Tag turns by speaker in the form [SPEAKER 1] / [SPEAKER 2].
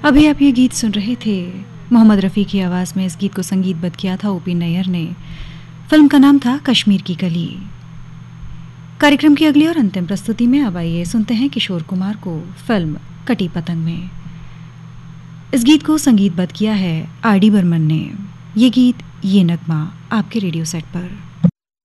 [SPEAKER 1] अभी आप ये गीत सुन रहे थे। मोहम्मद रफ़ी की आवाज़ में इस गीत को संगीतबद्ध किया था ओपी नैयर ने। फिल्म का नाम था कश्मीर की कली। कार्यक्रम की अगली और अंतिम प्रस्तुति में अब आइए सुनते हैं किशोर कुमार को फिल्म कटी पतंग में। इस गीत को संगीतबद्ध किया है आर डी बर्मन ने। ये गीत ये नगमा आपके रेडियो सेट पर।